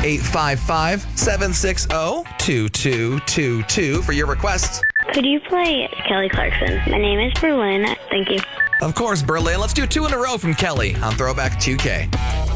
855-760-2222 for your requests. Could you play Kelly Clarkson? My name is Berlin. Thank you. Of course, Berlin. Let's do 2 in a row from Kelly on Throwback 2K.